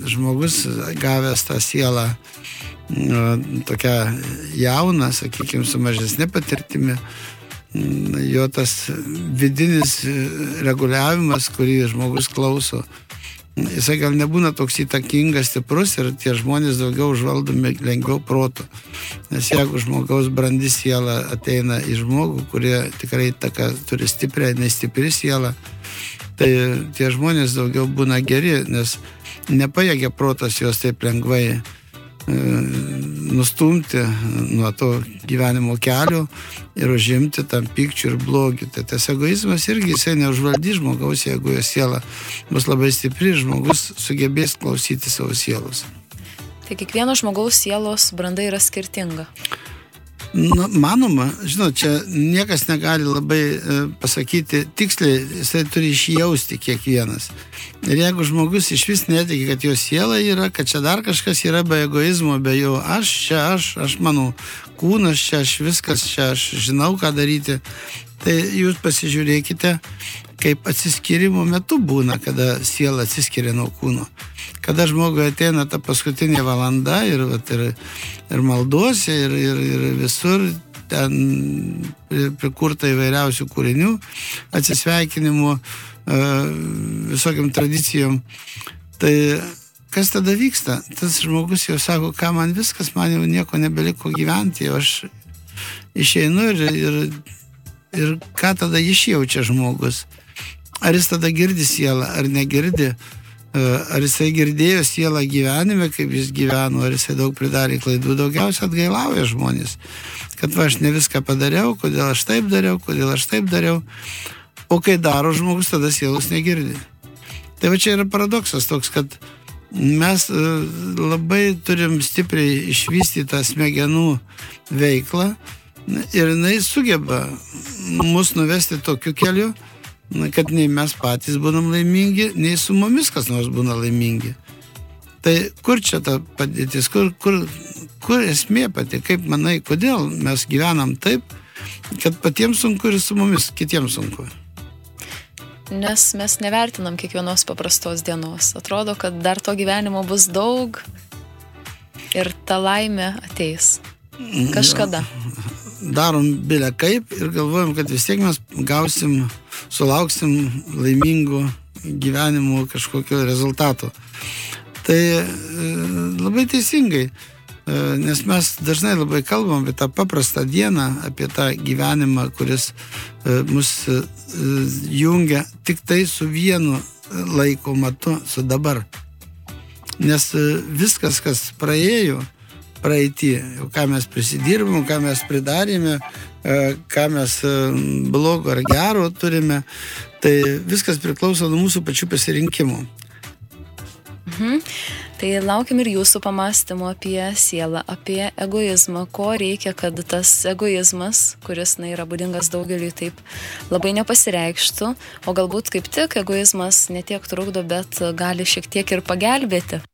žmogus gavęs tą sielą tokia jauna, sakykime, su mažesnė patirtimi, jo tas vidinis reguliavimas, kurį žmogus klauso, jisai gal nebūna toks įtakingas, stiprus ir tie žmonės daugiau užvaldomi lengviau protu. Nes jeigu žmogaus brandi siela ateina į žmogų, kurie tikrai turi stiprią, nestipri siela, tai tie žmonės daugiau būna geri, nes nepajėgia protas juos taip lengvai nustumti nuo to gyvenimo kelio ir užimti tam pykčių ir blogį. Tai tas egoizmas irgi jisai neužvaldys žmogaus, jeigu jo siela bus labai stipri, žmogus sugebės klausyti savo sielos. Tai kiekvieno žmogaus sielos branda yra skirtinga. Manoma, žinot, čia niekas negali labai pasakyti tiksliai, jisai turi išjausti kiekvienas. Ir jeigu žmogus iš vis netiki, kad jo siela yra, kad čia dar kažkas yra be egoizmo, be jo aš mano kūnas čia, aš viskas čia, aš žinau, ką daryti, tai jūs pasižiūrėkite, kaip atsiskyrimo metu būna, kada siela atsiskiria nuo kūno. Kada žmogui ateina ta paskutinė valanda ir malduose, ir visur ten prikurta įvairiausių kūrinių, atsisveikinimų, visokiam tradicijom. Tai kas tada vyksta? Tas žmogus jau sako, ką man viskas, man jau nieko nebeliko gyventi, aš išeinu ir ką tada išjaučia žmogus? Ar jis tada girdi sielą, ar negirdi? Ar jisai girdėjo sielą gyvenime, kaip jis gyveno, ar jisai daug pridarė klaidų? Daugiausia atgailauja žmonės, kad aš ne viską padariau, kodėl aš taip dariau. O kai daro žmogus, tada sielos negirdi. Tai va čia yra paradoksas toks, kad mes labai turim stipriai išvystytą smegenų veiklą ir jinai sugeba mus nuvesti tokiu keliu, kad nei mes patys būnam laimingi, nei su mumis kas nors būna laimingi. Tai kur čia ta padėtis, kur esmė pati, kaip manai, kodėl mes gyvenam taip, kad patiems sunku ir su mumis kitiems sunku? Nes mes nevertinam kiekvienos paprastos dienos. Atrodo, kad dar to gyvenimo bus daug ir ta laimė ateis. Kažkada. Darom bilę kaip ir galvojam, kad vis tiek mes sulauksim laimingų gyvenimų kažkokio rezultato. Tai labai teisingai, nes mes dažnai labai kalbam apie tą paprastą dieną, apie tą gyvenimą, kuris mus jungia tik tai su vienu laiko matu, su dabar. Nes viskas, kas praėjo, praeitį, ką mes prisidirbom, ką mes pridarėme, ką mes blogo ar gero turime, tai viskas priklauso nuo mūsų pačių pasirinkimų. Tai laukiam ir jūsų pamąstymų apie sielą, apie egoizmą, ko reikia, kad tas egoizmas, kuris yra būdingas daugeliui, taip labai nepasireikštų, o galbūt kaip tik egoizmas ne tiek trukdo, bet gali šiek tiek ir pagelbėti.